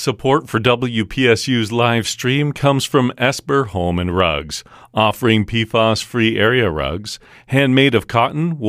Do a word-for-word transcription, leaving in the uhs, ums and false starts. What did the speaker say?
Support for W P S U's live stream comes from Esper Home and Rugs, offering P F A S-free area rugs, handmade of cotton,